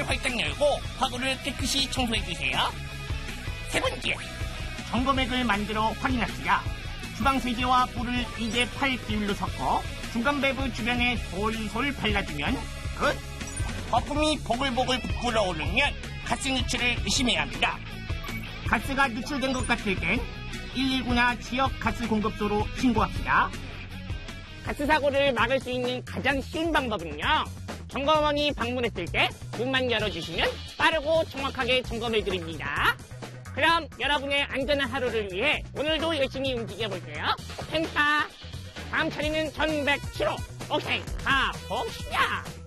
활짝 열고 화구를 깨끗이 청소해주세요. 세 번째, 점검액을 만들어 확인합시다. 주방세제와 물을 2대8 비율로 섞어 중간 밸브 주변에 솔솔 발라주면 끝! 거품이 보글보글 불어오르면 가스 누출을 의심해야 합니다. 가스가 누출된 것 같을 땐 119나 지역 가스 공급소로 신고합시다. 가스 사고를 막을 수 있는 가장 쉬운 방법은요, 점검원이 방문했을 때 문만 열어주시면 빠르고 정확하게 점검해드립니다. 그럼 여러분의 안전한 하루를 위해 오늘도 열심히 움직여볼게요. 펜타, 다음 차례는 1107호. 오케이, 가봅시다.